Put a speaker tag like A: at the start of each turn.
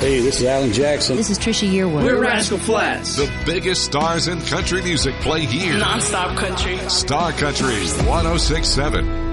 A: Hey, this is Alan Jackson.
B: This is Trisha Yearwood.
C: We're Rascal Flatts.
D: The biggest stars in country music play here.
E: Non-stop country.
D: Star Country 106.7.